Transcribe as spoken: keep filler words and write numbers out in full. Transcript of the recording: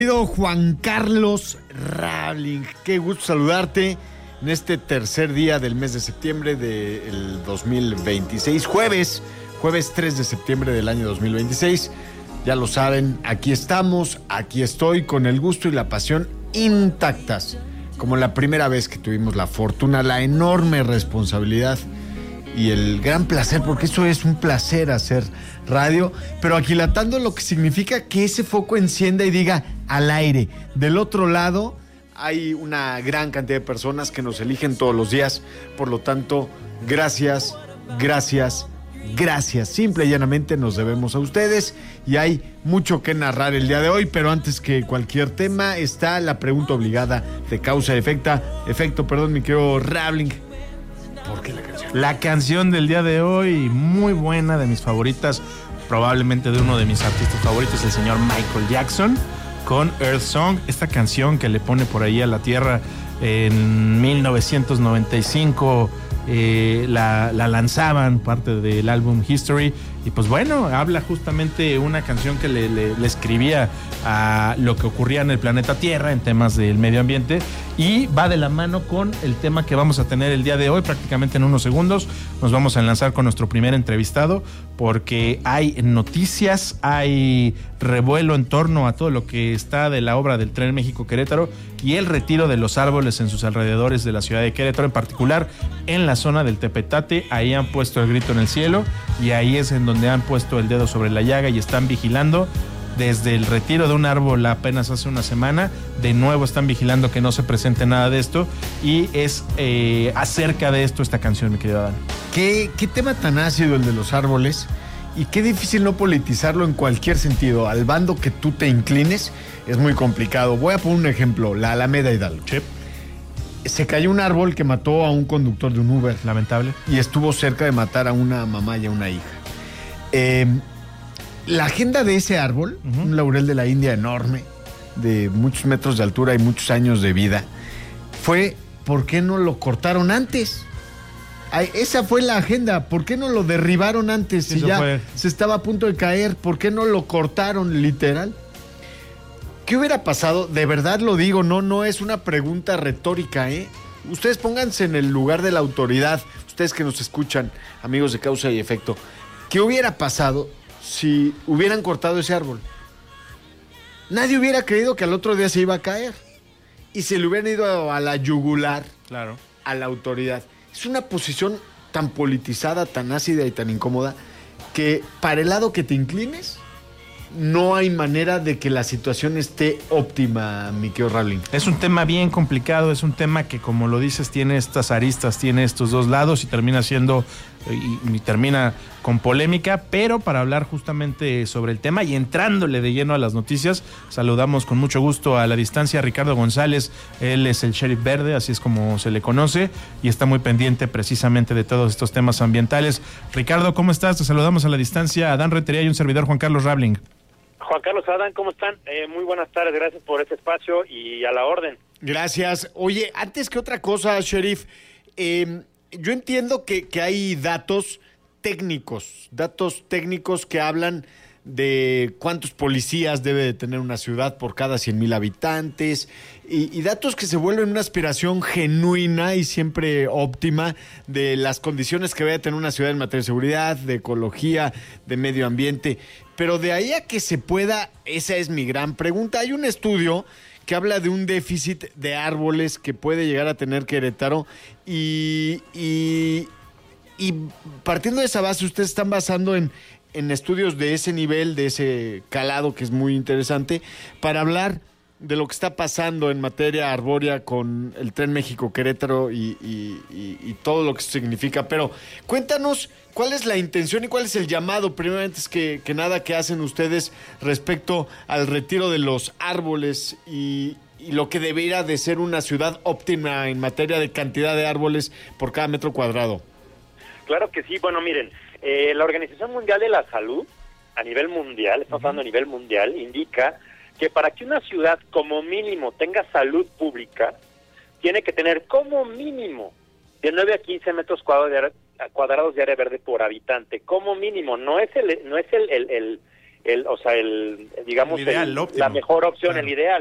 Querido Juan Carlos Rabling, qué gusto saludarte en este tercer día del mes de septiembre del dos mil veintiséis, jueves, jueves tres de septiembre del año dos mil veintiséis. Ya lo saben, aquí estamos, aquí estoy con el gusto y la pasión intactas, como la primera vez que tuvimos la fortuna, la enorme responsabilidad y el gran placer, porque eso es un placer hacer radio, pero aquilatando lo que significa que ese foco encienda y diga al aire. Del otro lado hay una gran cantidad de personas que nos eligen todos los días, por lo tanto, gracias, gracias, gracias. Simple y llanamente nos debemos a ustedes y hay mucho que narrar el día de hoy, pero antes que cualquier tema está la pregunta obligada de causa y efecto, efecto, perdón, mi querido Rabling. ¿Por qué la canción? La canción del día de hoy, muy buena, de mis favoritas, probablemente de uno de mis artistas favoritos, el señor Michael Jackson, con Earth Song, esta canción que le pone por ahí a la tierra en mil novecientos noventa y cinco. Eh, la, la lanzaban, parte del álbum History, y pues bueno, habla justamente una canción que le, le, le escribía a lo que ocurría en el planeta Tierra en temas del medio ambiente, y va de la mano con el tema que vamos a tener el día de hoy. Prácticamente en unos segundos nos vamos a enlazar con nuestro primer entrevistado, porque hay noticias, hay revuelo en torno a todo lo que está de la obra del Tren México-Querétaro y el retiro de los árboles en sus alrededores de la ciudad de Querétaro, en particular en la zona del Tepetate. Ahí han puesto el grito en el cielo y ahí es en donde han puesto el dedo sobre la llaga y están vigilando. Desde el retiro de un árbol apenas hace una semana, de nuevo están vigilando que no se presente nada de esto, y es eh, acerca de esto esta canción, mi querido Adán. ¿Qué, qué tema tan ácido el de los árboles, y qué difícil no politizarlo en cualquier sentido. Al bando que tú te inclines es muy complicado. Voy a poner un ejemplo, la Alameda Hidalgo. Sí. Se cayó un árbol que mató a un conductor de un Uber. Lamentable. Y estuvo cerca de matar a una mamá y a una hija. Eh... La agenda de ese árbol, uh-huh. un laurel de la India enorme, de muchos metros de altura y muchos años de vida, fue ¿por qué no lo cortaron antes? Ay, esa fue la agenda. ¿Por qué no lo derribaron antes? Si ya fue. Se estaba a punto de caer, ¿por qué no lo cortaron literal? ¿Qué hubiera pasado? De verdad lo digo, no, no es una pregunta retórica, ¿eh? Ustedes pónganse en el lugar de la autoridad, ustedes que nos escuchan, amigos de Causa y Efecto. ¿Qué hubiera pasado si hubieran cortado ese árbol? Nadie hubiera creído que al otro día se iba a caer y se le hubieran ido a la yugular, claro, a la autoridad. Es una posición tan politizada, tan ácida y tan incómoda que para el lado que te inclines no hay manera de que la situación esté óptima, mi querido Rabling. Es un tema bien complicado, es un tema que, como lo dices, tiene estas aristas, tiene estos dos lados y termina siendo y, y termina con polémica, pero para hablar justamente sobre el tema y entrándole de lleno a las noticias, saludamos con mucho gusto a la distancia a Ricardo González. Él es el Sheriff Verde, así es como se le conoce, y está muy pendiente precisamente de todos estos temas ambientales. Ricardo, ¿cómo estás? Te saludamos a la distancia, Adán Rentería y un servidor, Juan Carlos Rabling. Juan Carlos, Adán, ¿cómo están? Eh, muy buenas tardes, gracias por este espacio y a la orden. Gracias. Oye, antes que otra cosa, Sheriff, eh, yo entiendo que, que hay datos técnicos, datos técnicos que hablan de cuántos policías debe de tener una ciudad por cada cien mil habitantes, y, y datos que se vuelven una aspiración genuina y siempre óptima de las condiciones que debe tener una ciudad en materia de seguridad, de ecología, de medio ambiente. Pero de ahí a que se pueda, esa es mi gran pregunta. Hay un estudio que habla de un déficit de árboles que puede llegar a tener Querétaro, y, y, y partiendo de esa base, ustedes están basando en, en estudios de ese nivel, de ese calado, que es muy interesante, para hablar de lo que está pasando en materia arbórea con el Tren México-Querétaro y, y, y, y todo lo que significa. Pero cuéntanos cuál es la intención y cuál es el llamado, primero antes que, que nada, que hacen ustedes respecto al retiro de los árboles y, y lo que debería de ser una ciudad óptima en materia de cantidad de árboles por cada metro cuadrado. Claro que sí. Bueno, miren, eh, la Organización Mundial de la Salud, a nivel mundial, estamos hablando a nivel mundial, indica que para que una ciudad como mínimo tenga salud pública, tiene que tener como mínimo de nueve a quince metros cuadrados de área, cuadrados de área verde por habitante, como mínimo. No es el no es el, el, el, el, o sea, el, digamos, El ideal, el- el óptimo. la mejor opción, Claro. el ideal.